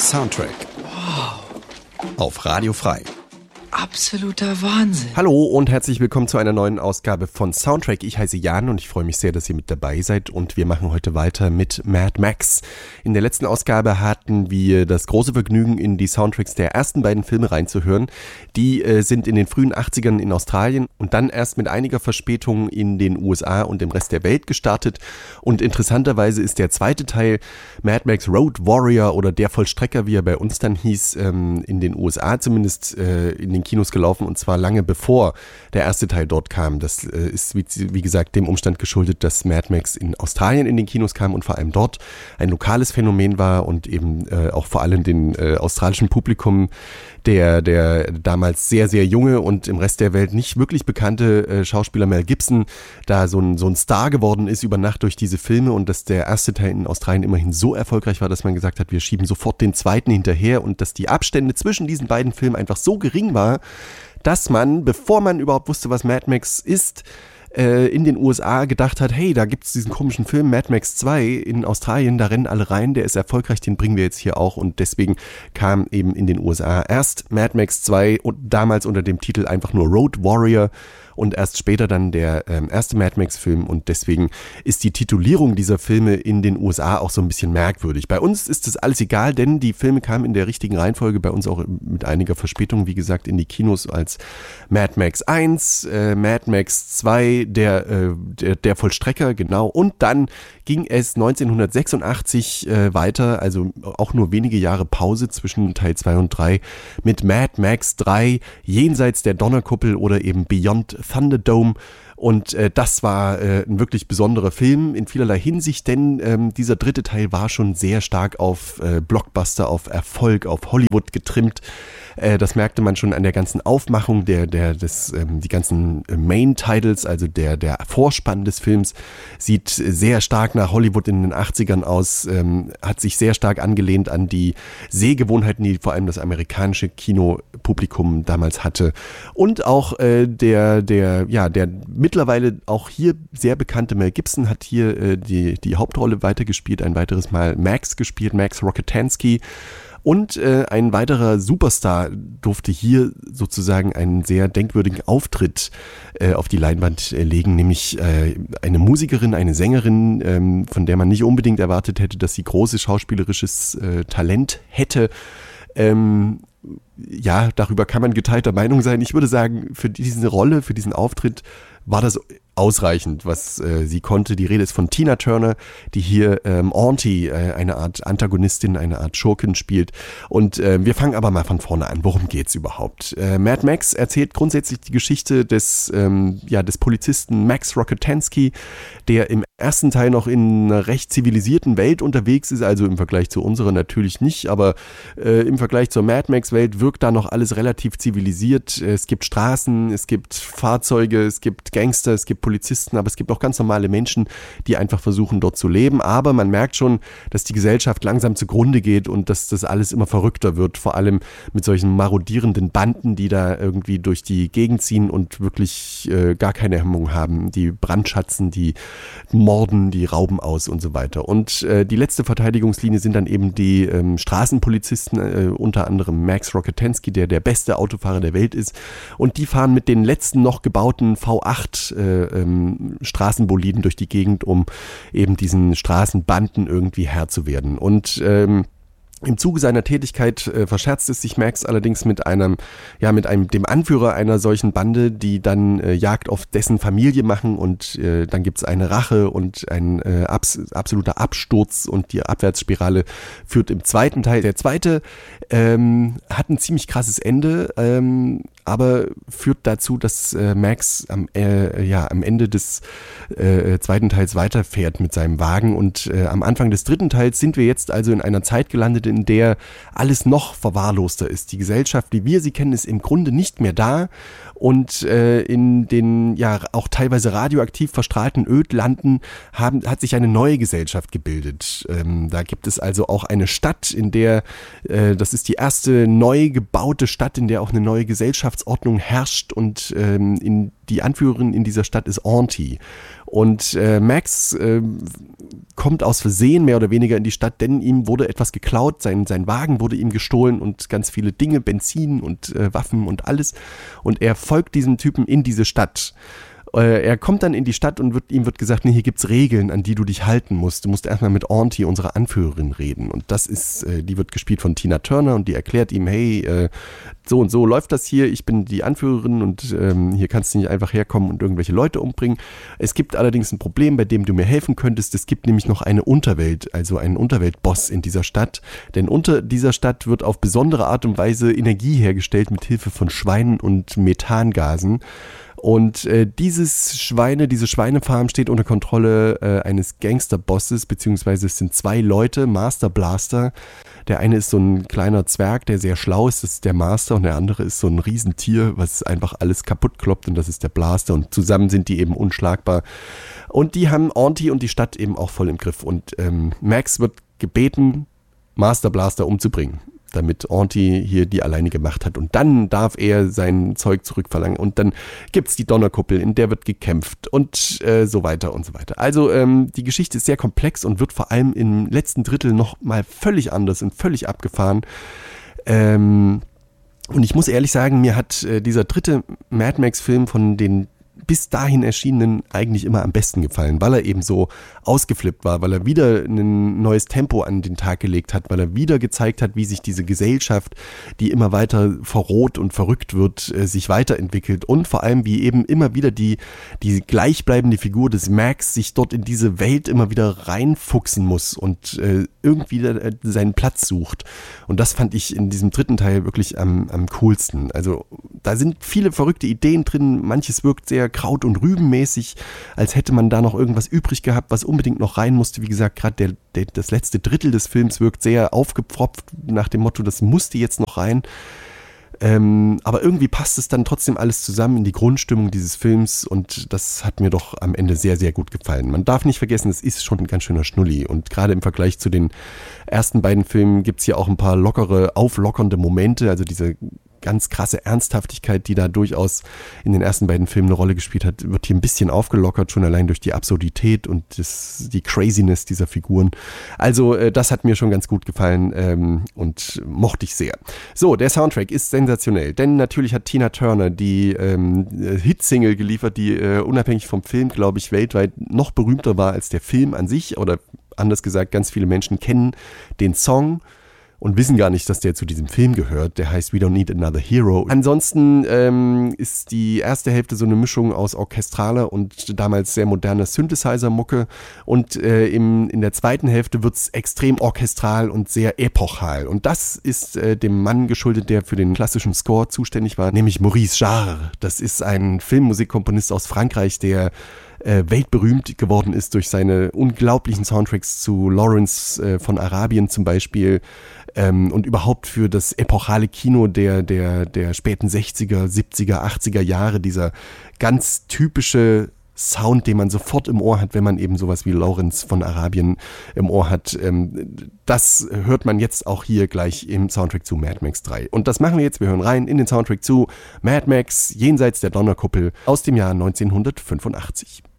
Soundtrack. Wow. Auf Radio Frei. Absoluter Wahnsinn. Hallo und herzlich willkommen zu einer neuen Ausgabe von Soundtrack. Ich heiße Jan und ich freue mich sehr, dass ihr mit dabei seid und wir machen heute weiter mit Mad Max. In der letzten Ausgabe hatten wir das große Vergnügen, in die Soundtracks der ersten beiden Filme reinzuhören. Die sind in den frühen 80ern in Australien und dann erst mit einiger Verspätung in den USA und im Rest der Welt gestartet. Und interessanterweise ist der zweite Teil, Mad Max Road Warrior oder Der Vollstrecker, wie er bei uns dann hieß, in den USA zumindest in den Kinos gelaufen und zwar lange bevor der erste Teil dort kam. Das ist wie gesagt dem Umstand geschuldet, dass Mad Max in Australien in den Kinos kam und vor allem dort ein lokales Phänomen war und eben auch vor allem den australischen Publikum, der damals sehr, sehr junge und im Rest der Welt nicht wirklich bekannte Schauspieler Mel Gibson da so ein Star geworden ist über Nacht durch diese Filme und dass der erste Teil in Australien immerhin so erfolgreich war, dass man gesagt hat, wir schieben sofort den zweiten hinterher und dass die Abstände zwischen diesen beiden Filmen einfach so gering war, dass man, bevor man überhaupt wusste, was Mad Max ist, in den USA gedacht hat, hey, da gibt's diesen komischen Film Mad Max 2 in Australien, da rennen alle rein, der ist erfolgreich, den bringen wir jetzt hier auch und deswegen kam eben in den USA erst Mad Max 2 und damals unter dem Titel einfach nur Road Warrior und erst später dann der erste Mad Max-Film und deswegen ist die Titulierung dieser Filme in den USA auch so ein bisschen merkwürdig. Bei uns ist das alles egal, denn die Filme kamen in der richtigen Reihenfolge, bei uns auch mit einiger Verspätung, wie gesagt, in die Kinos als Mad Max 1, Mad Max 2, der Vollstrecker, genau, und dann ging es 1986 weiter, also auch nur wenige Jahre Pause zwischen Teil 2 und 3 mit Mad Max 3, Jenseits der Donnerkuppel oder eben Beyond Thunderdome. Und das war ein wirklich besonderer Film in vielerlei Hinsicht, denn dieser dritte Teil war schon sehr stark auf Blockbuster, auf Erfolg, auf Hollywood getrimmt. Das merkte man schon an der ganzen Aufmachung die ganzen Main-Titles, also der Vorspann des Films sieht sehr stark nach Hollywood in den 80ern aus, hat sich sehr stark angelehnt an die Sehgewohnheiten, die vor allem das amerikanische Kinopublikum damals hatte. Und auch der mittlerweile auch hier sehr bekannte Mel Gibson hat hier die Hauptrolle weitergespielt, ein weiteres Mal Max gespielt, Max Rokitansky. Und ein weiterer Superstar durfte hier sozusagen einen sehr denkwürdigen Auftritt auf die Leinwand legen, nämlich eine Musikerin, eine Sängerin, von der man nicht unbedingt erwartet hätte, dass sie großes schauspielerisches Talent hätte. Ja, darüber kann man geteilter Meinung sein. Ich würde sagen, für diese Rolle, für diesen Auftritt war das ausreichend, was sie konnte. Die Rede ist von Tina Turner, die hier Auntie, eine Art Antagonistin, eine Art Schurkin spielt. Und wir fangen aber mal von vorne an. Worum geht's überhaupt? Mad Max erzählt grundsätzlich die Geschichte des Polizisten Max Rokitansky, der im ersten Teil noch in einer recht zivilisierten Welt unterwegs ist, also im Vergleich zu unserer natürlich nicht, aber im Vergleich zur Mad Max-Welt wirkt da noch alles relativ zivilisiert. Es gibt Straßen, es gibt Fahrzeuge, es gibt Gangster, es gibt Polizisten, aber es gibt auch ganz normale Menschen, die einfach versuchen, dort zu leben. Aber man merkt schon, dass die Gesellschaft langsam zugrunde geht und dass das alles immer verrückter wird, vor allem mit solchen marodierenden Banden, die da irgendwie durch die Gegend ziehen und wirklich gar keine Hemmung haben. Die brandschatzen, die morden, die rauben aus und so weiter. Und die letzte Verteidigungslinie sind dann eben die Straßenpolizisten, unter anderem Max Rokitansky, der beste Autofahrer der Welt ist. Und die fahren mit den letzten noch gebauten V8 Straßenboliden durch die Gegend, um eben diesen Straßenbanden irgendwie Herr zu werden. Und im Zuge seiner Tätigkeit verscherzt es sich Max allerdings mit dem Anführer einer solchen Bande, die dann Jagd auf dessen Familie machen und dann gibt's eine Rache und ein absoluter Absturz und die Abwärtsspirale führt im zweiten Teil. Der zweite hat ein ziemlich krasses Ende, aber führt dazu, dass Max am Ende des zweiten Teils weiterfährt mit seinem Wagen und am Anfang des dritten Teils sind wir jetzt also in einer Zeit gelandet, in der alles noch verwahrloster ist. Die Gesellschaft, wie wir sie kennen, ist im Grunde nicht mehr da und in den auch teilweise radioaktiv verstrahlten Ödlanden hat sich eine neue Gesellschaft gebildet. Da gibt es also auch eine Stadt, in der, das ist die erste neu gebaute Stadt, in der auch eine neue Gesellschaft Gesellschaftsordnung herrscht und die Anführerin in dieser Stadt ist Auntie. Und Max kommt aus Versehen mehr oder weniger in die Stadt, denn ihm wurde etwas geklaut, sein Wagen wurde ihm gestohlen und ganz viele Dinge, Benzin und Waffen und alles. Und er folgt diesem Typen in diese Stadt. Er kommt dann in die Stadt und ihm wird gesagt, nee, hier gibt's Regeln, an die du dich halten musst. Du musst erstmal mit Auntie, unserer Anführerin, reden. Und das ist, die wird gespielt von Tina Turner und die erklärt ihm, hey, so und so läuft das hier, ich bin die Anführerin und hier kannst du nicht einfach herkommen und irgendwelche Leute umbringen. Es gibt allerdings ein Problem, bei dem du mir helfen könntest. Es gibt nämlich noch eine Unterwelt, also einen Unterweltboss in dieser Stadt. Denn unter dieser Stadt wird auf besondere Art und Weise Energie hergestellt mit Hilfe von Schweinen und Methangasen. Und diese Schweinefarm steht unter Kontrolle eines Gangsterbosses, beziehungsweise es sind 2 Leute, Master Blaster. Der eine ist so ein kleiner Zwerg, der sehr schlau ist, das ist der Master, und der andere ist so ein Riesentier, was einfach alles kaputt kloppt, und das ist der Blaster, und zusammen sind die eben unschlagbar. Und die haben Auntie und die Stadt eben auch voll im Griff. Und Max wird gebeten, Master Blaster umzubringen, damit Auntie hier die alleinige Macht hat. Und dann darf er sein Zeug zurückverlangen. Und dann gibt's die Donnerkuppel, in der wird gekämpft und so weiter und so weiter. Also die Geschichte ist sehr komplex und wird vor allem im letzten Drittel noch mal völlig anders und völlig abgefahren. Und ich muss ehrlich sagen, mir hat dieser dritte Mad Max-Film von den bis dahin erschienenen eigentlich immer am besten gefallen, weil er eben so ausgeflippt war, weil er wieder ein neues Tempo an den Tag gelegt hat, weil er wieder gezeigt hat, wie sich diese Gesellschaft, die immer weiter verroht und verrückt wird, sich weiterentwickelt, und vor allem, wie eben immer wieder die gleichbleibende Figur des Max sich dort in diese Welt immer wieder reinfuchsen muss und irgendwie seinen Platz sucht. Und das fand ich in diesem dritten Teil wirklich am coolsten. Also da sind viele verrückte Ideen drin, manches wirkt sehr Kraut- und Rübenmäßig, als hätte man da noch irgendwas übrig gehabt, was unbedingt noch rein musste. Wie gesagt, gerade das letzte Drittel des Films wirkt sehr aufgepfropft, nach dem Motto, das musste jetzt noch rein. Aber irgendwie passt es dann trotzdem alles zusammen in die Grundstimmung dieses Films, und das hat mir doch am Ende sehr, sehr gut gefallen. Man darf nicht vergessen, es ist schon ein ganz schöner Schnulli, und gerade im Vergleich zu den ersten beiden Filmen gibt es hier auch ein paar auflockernde Momente, also diese ganz krasse Ernsthaftigkeit, die da durchaus in den ersten beiden Filmen eine Rolle gespielt hat, wird hier ein bisschen aufgelockert, schon allein durch die Absurdität und die Craziness dieser Figuren. Also das hat mir schon ganz gut gefallen und mochte ich sehr. So, der Soundtrack ist sensationell, denn natürlich hat Tina Turner die Hitsingle geliefert, die unabhängig vom Film, glaube ich, weltweit noch berühmter war als der Film an sich, oder anders gesagt, ganz viele Menschen kennen den Song und wissen gar nicht, dass der zu diesem Film gehört. Der heißt We Don't Need Another Hero. Ansonsten ist die erste Hälfte so eine Mischung aus orchestraler und damals sehr moderner Synthesizer-Mucke. Und in der zweiten Hälfte wird's extrem orchestral und sehr epochal. Und das ist dem Mann geschuldet, der für den klassischen Score zuständig war, nämlich Maurice Jarre. Das ist ein Filmmusikkomponist aus Frankreich, der weltberühmt geworden ist durch seine unglaublichen Soundtracks zu Lawrence von Arabien zum Beispiel, und überhaupt für das epochale Kino der späten 60er, 70er, 80er Jahre, dieser ganz typische Sound, den man sofort im Ohr hat, wenn man eben sowas wie Lawrence von Arabien im Ohr hat. Das hört man jetzt auch hier gleich im Soundtrack zu Mad Max 3. Und das machen wir jetzt. Wir hören rein in den Soundtrack zu Mad Max Jenseits der Donnerkuppel aus dem Jahr 1985.